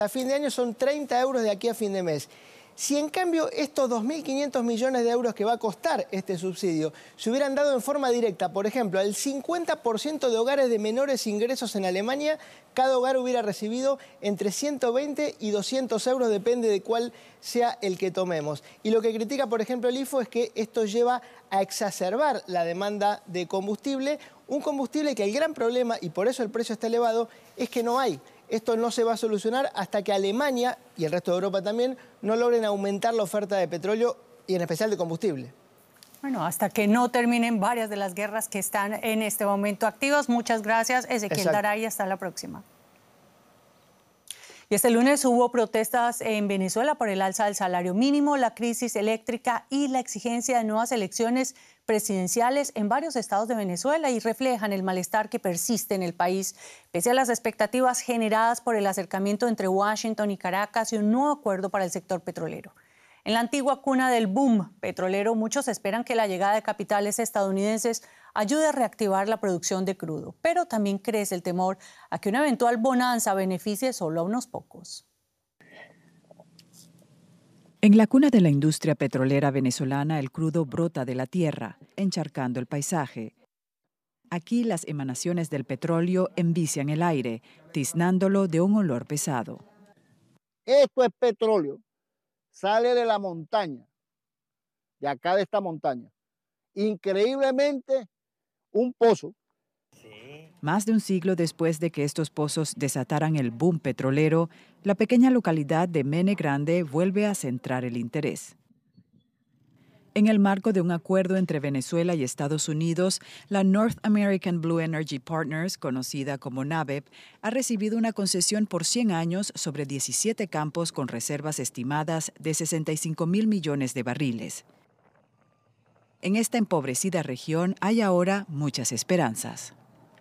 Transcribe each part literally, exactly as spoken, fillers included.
A fin de año son treinta euros de aquí a fin de mes. Si en cambio estos dos mil quinientos millones de euros que va a costar este subsidio se hubieran dado en forma directa, por ejemplo, al cincuenta por ciento de hogares de menores ingresos en Alemania, cada hogar hubiera recibido entre ciento veinte y doscientos euros, depende de cuál sea el que tomemos. Y lo que critica, por ejemplo, el I F O es que esto lleva a exacerbar la demanda de combustible, un combustible que el gran problema, y por eso el precio está elevado, es que no hay. Esto no se va a solucionar hasta que Alemania y el resto de Europa también no logren aumentar la oferta de petróleo y en especial de combustible. Bueno, hasta que no terminen varias de las guerras que están en este momento activas. Muchas gracias, Ezequiel Exacto. Daray. Hasta la próxima. Y este lunes hubo protestas en Venezuela por el alza del salario mínimo, la crisis eléctrica y la exigencia de nuevas elecciones presidenciales en varios estados de Venezuela y reflejan el malestar que persiste en el país, pese a las expectativas generadas por el acercamiento entre Washington y Caracas y un nuevo acuerdo para el sector petrolero. En la antigua cuna del boom petrolero, muchos esperan que la llegada de capitales estadounidenses ayude a reactivar la producción de crudo, pero también crece el temor a que una eventual bonanza beneficie solo a unos pocos. En la cuna de la industria petrolera venezolana, el crudo brota de la tierra, encharcando el paisaje. Aquí las emanaciones del petróleo envician el aire, tiznándolo de un olor pesado. Esto es petróleo. Sale de la montaña, de acá de esta montaña. Increíblemente, un pozo. Más de un siglo después de que estos pozos desataran el boom petrolero, la pequeña localidad de Mene Grande vuelve a centrar el interés. En el marco de un acuerdo entre Venezuela y Estados Unidos, la North American Blue Energy Partners, conocida como NABEP, ha recibido una concesión por cien años sobre diecisiete campos con reservas estimadas de sesenta y cinco mil millones de barriles. En esta empobrecida región hay ahora muchas esperanzas.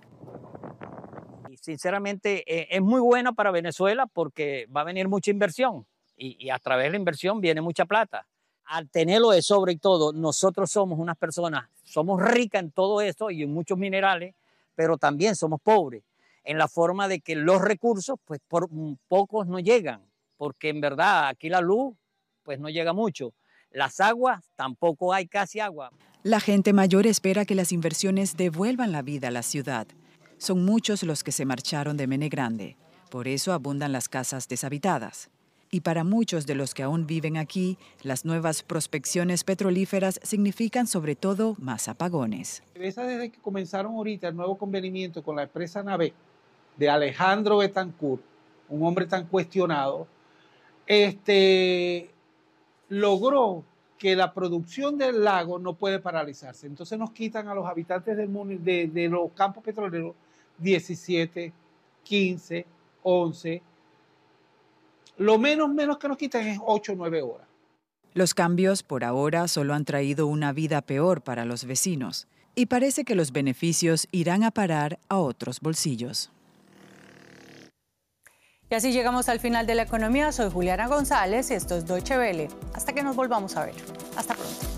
Sinceramente, eh, es muy bueno para Venezuela porque va a venir mucha inversión y, y a través de la inversión viene mucha plata. Al tenerlo de sobre y todo, nosotros somos unas personas, somos ricas en todo esto y en muchos minerales, pero también somos pobres en la forma de que los recursos, pues por pocos no llegan, porque en verdad aquí la luz, pues no llega mucho. Las aguas, tampoco hay casi agua. La gente mayor espera que las inversiones devuelvan la vida a la ciudad. Son muchos los que se marcharon de Mene Grande, por eso abundan las casas deshabitadas. Y para muchos de los que aún viven aquí, las nuevas prospecciones petrolíferas significan sobre todo más apagones. Esa desde que comenzaron ahorita el nuevo convenimiento con la empresa NABEP de Alejandro Betancourt, un hombre tan cuestionado, este, logró que la producción del lago no puede paralizarse. Entonces nos quitan a los habitantes del mundo, de, de los campos petroleros diecisiete, quince, once. Lo menos, menos que nos quitan es ocho o nueve horas. Los cambios por ahora solo han traído una vida peor para los vecinos y parece que los beneficios irán a parar a otros bolsillos. Y así llegamos al final de la economía. Soy Juliana González y esto es Deutsche Welle. Hasta que nos volvamos a ver. Hasta pronto.